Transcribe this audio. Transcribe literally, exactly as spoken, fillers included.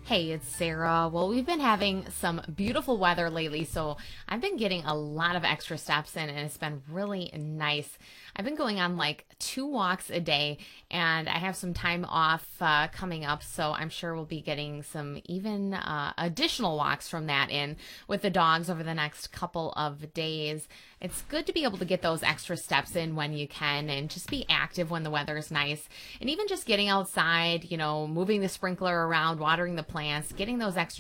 Hey, it's Sarah. Well, we've been having some beautiful weather lately, so I've been getting a lot of extra steps in, and it's been really nice. I've been going on like two walks a day, and I have some time off uh, coming up, so I'm sure we'll be getting some even uh, additional walks from that in with the dogs over the next couple of days. It's good to be able to get those extra steps in when you can and just be active when the weather is nice. And even just getting outside, you know, moving the sprinkler around, watering the plants, getting those extra